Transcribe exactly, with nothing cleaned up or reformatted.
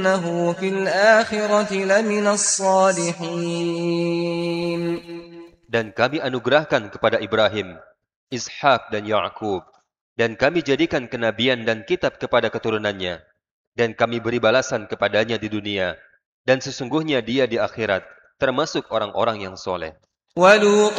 إنه في الآخرة لمن الصالحين. Dan kami anugerahkan kepada Ibrahim, Ishak dan Ya'qub, dan kami jadikan kenabian dan kitab kepada keturunannya, dan kami beri balasan kepadanya di dunia, dan sesungguhnya dia di akhirat termasuk orang-orang yang soleh.